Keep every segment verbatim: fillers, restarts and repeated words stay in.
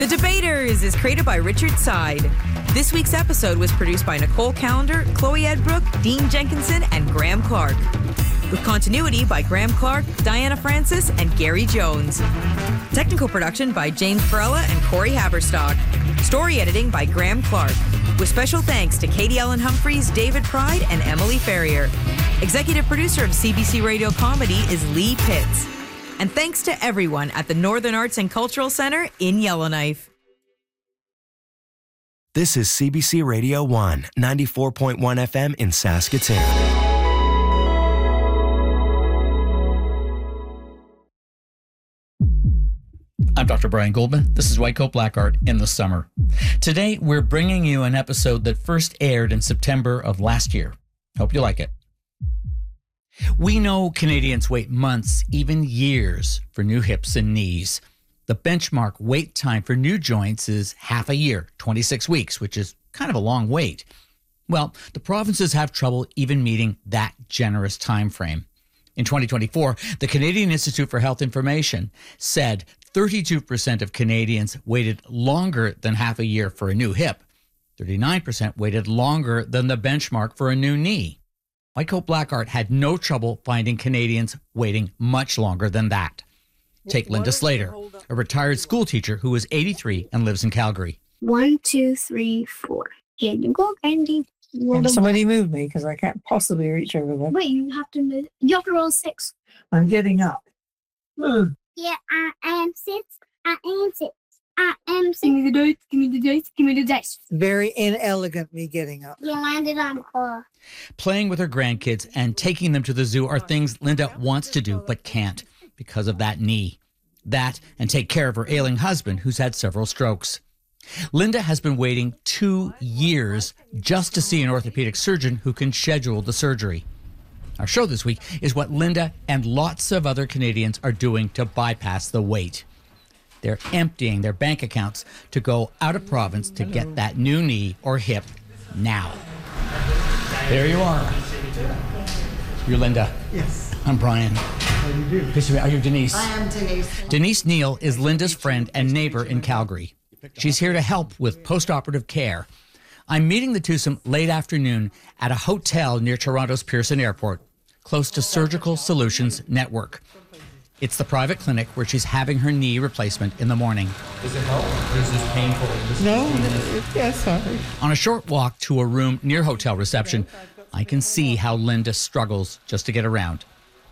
The Debaters is created by Richard Side. This week's episode was produced by Nicole Callender, Chloe Edbrook, Dean Jenkinson, and Graham Clark. With continuity by Graham Clark, Diana Francis, and Gary Jones. Technical production by James Barella and Corey Haberstock. Story editing by Graham Clark. With special thanks to Katie Ellen Humphreys, David Pride, and Emily Ferrier. Executive producer of C B C Radio Comedy is Lee Pitts. And thanks to everyone at the Northern Arts and Cultural Center in Yellowknife. This is C B C Radio one, ninety-four point one F M in Saskatoon. I'm Doctor Brian Goldman. This is White Coat Black Art in the summer. Today, we're bringing you an episode that first aired in September of last year. Hope you like it. We know Canadians wait months, even years, for new hips and knees. The benchmark wait time for new joints is half a year, twenty-six weeks, which is kind of a long wait. Well, the provinces have trouble even meeting that generous time frame. In twenty twenty-four, the Canadian Institute for Health Information said thirty-two percent of Canadians waited longer than half a year for a new hip. thirty-nine percent waited longer than the benchmark for a new knee. White Coat Black Art had no trouble finding Canadians waiting much longer than that. Take Linda Slater, a retired school teacher who is eighty-three and lives in Calgary. One, two, three, four. Here you go, Andy. Can somebody move me because I can't possibly reach over there. Wait, you have to move. You have to roll six. I'm getting up. Mm. Yeah, I am six. I am six. I am six. Give me the dice. Give me the dice. Give me the dice. Very inelegant, me getting up. You landed on the floor. Playing with her grandkids and taking them to the zoo are things Linda wants to do but can't because of that knee. That and take care of her ailing husband who's had several strokes. Linda has been waiting two years just to see an orthopedic surgeon who can schedule the surgery. Our show this week is what Linda and lots of other Canadians are doing to bypass the wait. They're emptying their bank accounts to go out of province to get that new knee or hip now. There you are. You're Linda. Yes. I'm Brian. How do you do? Good to meet you. Are you Denise? I am Denise. Denise Neal is Linda's friend and neighbor in Calgary. She's here to help with post-operative care. I'm meeting the twosome late afternoon at a hotel near Toronto's Pearson Airport, close to Surgical Solutions Network. It's the private clinic where she's having her knee replacement in the morning. Does it help? Or is this painful? This No, yes, sorry. On a short walk to a room near hotel reception, I can see how Linda struggles just to get around.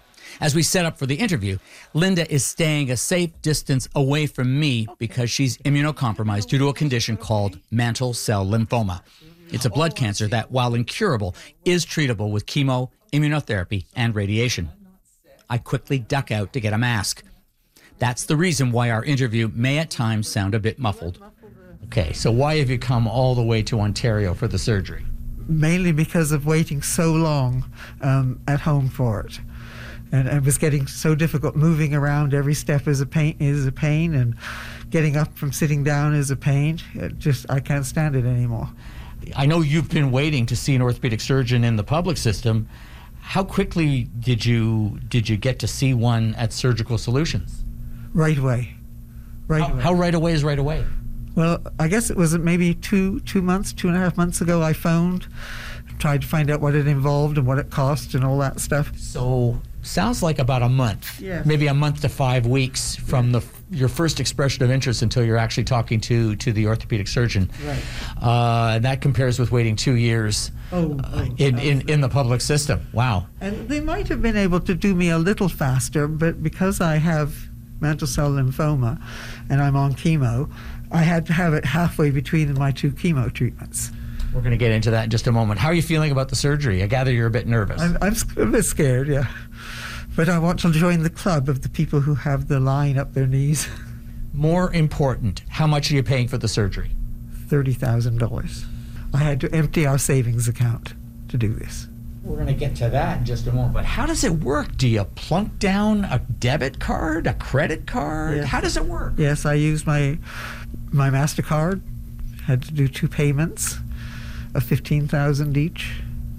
As we set up for the interview, Linda is staying a safe distance away from me because she's immunocompromised due to a condition called mantle cell lymphoma. It's a blood cancer that, while incurable, is treatable with chemo, immunotherapy, and radiation. I quickly duck out to get a mask. That's the reason why our interview may at times sound a bit muffled. Okay, so why have you come all the way to Ontario for the surgery? Mainly because of waiting so long um, at home for it. And it was getting so difficult. Moving around every step is a pain, is a pain, and getting up from sitting down is a pain. It just, I can't stand it anymore. I know you've been waiting to see an orthopedic surgeon in the public system. How quickly did you did you get to see one at Surgical Solutions? Right away. Right How, away. how right away is right away? Well, I guess it was maybe two two months, two and a half months ago. I phoned, tried to find out what it involved and what it cost and all that stuff. So sounds like about a month, Yes. maybe a month to five weeks from the your first expression of interest until you're actually talking to to the orthopedic surgeon. Right. Uh, and that compares with waiting two years Oh, uh, oh, in, in in the public system. Wow. And they might have been able to do me a little faster, but because I have mantle cell lymphoma and I'm on chemo, I had to have it halfway between my two chemo treatments. We're going to get into that in just a moment. How are you feeling about the surgery? I gather you're a bit nervous. I'm, I'm a bit scared, yeah. But I want to join the club of the people who have the line up their knees. More important, how much are you paying for the surgery? thirty thousand dollars. I had to empty our savings account to do this. We're going to get to that in just a moment. But how does it work? Do you plunk down a debit card, a credit card? Yes. How does it work? Yes, I used my my MasterCard, had to do two payments of fifteen thousand dollars each.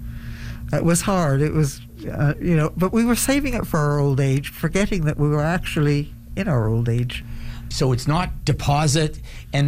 It was hard. It was, uh, you know, but we were saving it for our old age, forgetting that we were actually in our old age. So it's not deposit and